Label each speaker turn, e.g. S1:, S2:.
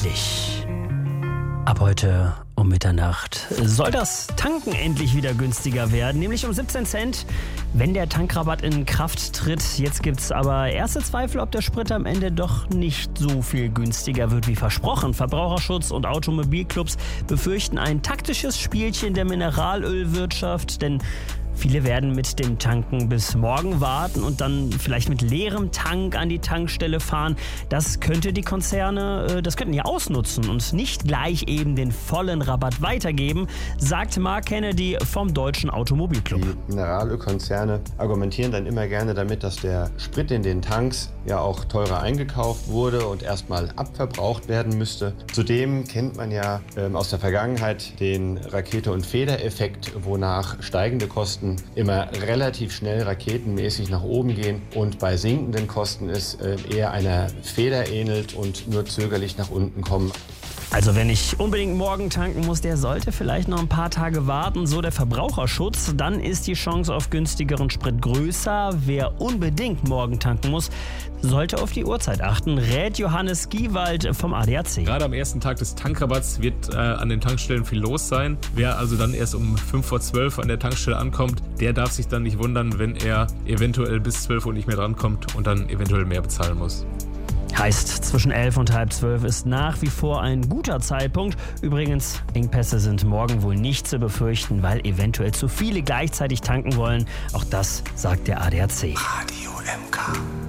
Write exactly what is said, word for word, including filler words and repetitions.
S1: günstig. Ab heute um Mitternacht soll das Tanken endlich wieder günstiger werden, nämlich um siebzehn Cent, wenn der Tankrabatt in Kraft tritt. Jetzt gibt es aber erste Zweifel, ob der Sprit am Ende doch nicht so viel günstiger wird wie versprochen. Verbraucherschutz und Automobilclubs befürchten ein taktisches Spielchen der Mineralölwirtschaft, denn viele werden mit dem Tanken bis morgen warten und dann vielleicht mit leerem Tank an die Tankstelle fahren. Das könnte die Konzerne, das könnten die ausnutzen und nicht gleich eben den vollen Rabatt weitergeben, sagt Mark Kennedy vom Deutschen Automobilclub.
S2: Die Mineralölkonzerne argumentieren dann immer gerne damit, dass der Sprit in den Tanks ja auch teurer eingekauft wurde und erstmal abverbraucht werden müsste. Zudem kennt man ja ähm, aus der Vergangenheit den Rakete- und Federeffekt, wonach steigende Kosten immer relativ schnell raketenmäßig nach oben gehen und bei sinkenden Kosten es äh, eher einer Feder ähnelt und nur zögerlich nach unten kommen.
S1: Also wenn ich unbedingt morgen tanken muss, der sollte vielleicht noch ein paar Tage warten, so der Verbraucherschutz. Dann ist die Chance auf günstigeren Sprit größer. Wer unbedingt morgen tanken muss, sollte auf die Uhrzeit achten, rät Johannes Giewald vom A D A C.
S3: Gerade am ersten Tag des Tankrabatts wird äh, an den Tankstellen viel los sein. Wer also dann erst um fünf vor zwölf an der Tankstelle ankommt, der darf sich dann nicht wundern, wenn er eventuell bis zwölf Uhr nicht mehr drankommt und dann eventuell mehr bezahlen muss.
S1: Heißt, zwischen elf und halb zwölf ist nach wie vor ein guter Zeitpunkt. Übrigens, Engpässe sind morgen wohl nicht zu befürchten, weil eventuell zu viele gleichzeitig tanken wollen. Auch das sagt der A D A C.
S4: Radio M K.